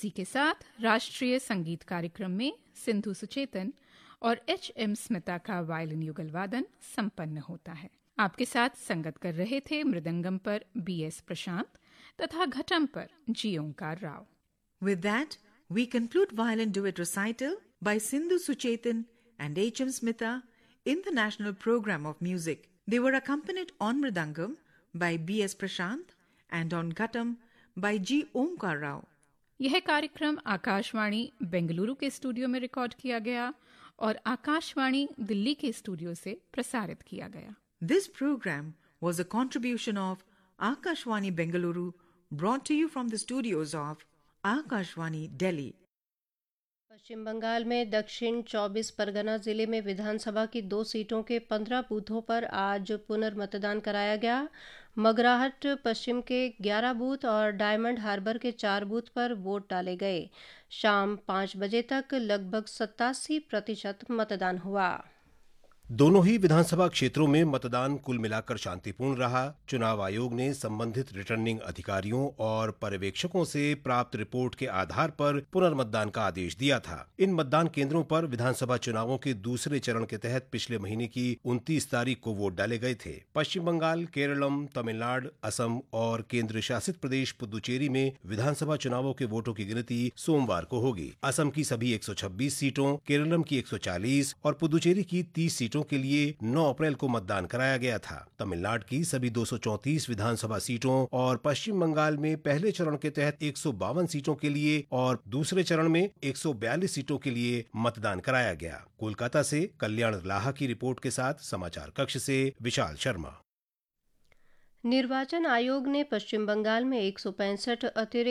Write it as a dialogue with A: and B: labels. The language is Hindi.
A: इसी के साथ राष्ट्रीय संगीत कार्यक्रम में सिंधु सुचेतन और एच.एम. स्मिता का वायलिन युगल वादन संपन्न होता है। आपके साथ संगत कर रहे थे मृदंगम पर बी.एस. प्रशांत तथा घटम पर जी. ओंकार Rao.
B: With that, we conclude violin duet recital by Sindhu Suchetan and H.M. Smita in the National Program of Music. They were accompanied on mridangam by B.S. Prashant and on ghatam by G. Omkar Rao.
A: यह कार्यक्रम आकाशवाणी बेंगलुरु के स्टूडियो में रिकॉर्ड किया गया और आकाशवाणी दिल्ली के स्टूडियो से प्रसारित किया गया।
B: This program was a contribution of Akashwani Bengaluru, brought to you from the studios of Akashwani Delhi.
C: पश्चिम बंगाल में दक्षिण 24 परगना जिले में विधानसभा की 2 सीटों के 15 बूथों पर आज पुनर्मतदान कराया गया। मगराहट पश्चिम के 11 बूथ और डायमंड हार्बर के 4 बूथ पर वोट डाले गए। शाम 5 बजे तक लगभग 87% मतदान हुआ।
D: दोनों ही विधानसभा क्षेत्रों में मतदान कुल मिलाकर शांतिपूर्ण रहा। चुनाव आयोग ने संबंधित रिटर्निंग अधिकारियों और पर्यवेक्षकों से प्राप्त रिपोर्ट के आधार पर पुनर्मतदान का आदेश दिया था। इन मतदान केंद्रों पर विधानसभा चुनावों के दूसरे चरण के तहत पिछले महीने की 29 तारीख को वोट डाले गए थे। पश्चिम बंगाल, केरलम, तमिलनाडु, असम और केंद्र शासित प्रदेश पुदुचेरी में विधानसभा चुनावों के वोटों की गिनती सोमवार को होगी। असम की सभी 126 सीटों, केरलम की 140 और पुदुचेरी की 30 सीटों के लिए 9 अप्रैल को मतदान कराया गया था। तमिलनाडु की सभी 234 विधानसभा सीटों और पश्चिम बंगाल में पहले चरण के तहत 152 सीटों के लिए और दूसरे चरण में 142 सीटों के लिए मतदान कराया गया। कोलकाता से कल्याण लाहा की रिपोर्ट के साथ समाचार कक्ष से विशाल शर्मा।
C: निर्वाचन आयोग ने पश्चिम बंगाल में 165 अतिरिक्त